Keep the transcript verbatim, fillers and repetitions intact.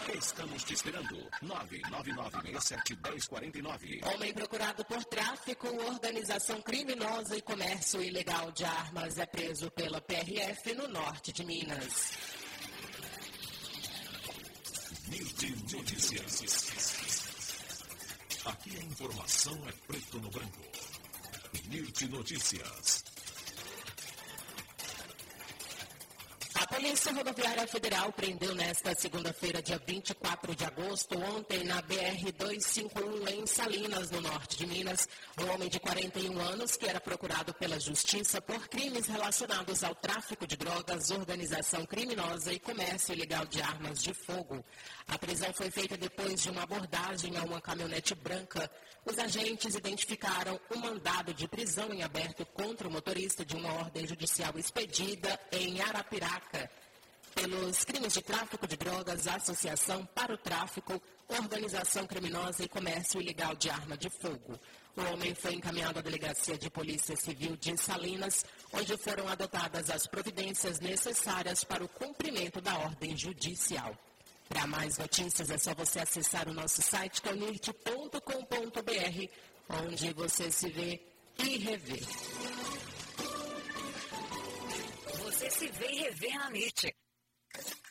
Estamos te esperando. nove nove nove seis sete um zero quatro nove. Homem procurado por tráfico, organização criminosa e comércio ilegal de armas é preso pela P R F no norte de Minas. Nirt Notícias. Aqui a informação é preto no branco. Nirt Notícias. A Polícia Rodoviária Federal prendeu nesta segunda-feira, dia vinte e quatro de agosto, ontem na B R duzentos e cinquenta e um, em Salinas, no norte de Minas, um homem de quarenta e um anos que era procurado pela Justiça por crimes relacionados ao tráfico de drogas, organização criminosa e comércio ilegal de armas de fogo. A prisão foi feita depois de uma abordagem a uma caminhonete branca. Os agentes identificaram um mandado de prisão em aberto contra o motorista de uma ordem judicial expedida em Arapiraca pelos crimes de tráfico de drogas, associação para o tráfico, organização criminosa e comércio ilegal de arma de fogo. O homem foi encaminhado à Delegacia de Polícia Civil de Salinas, onde foram adotadas as providências necessárias para o cumprimento da ordem judicial. Para mais notícias é só você acessar o nosso site, que é nirt ponto com ponto b r, onde você se vê e revê. Você se vê e revê na Nirt.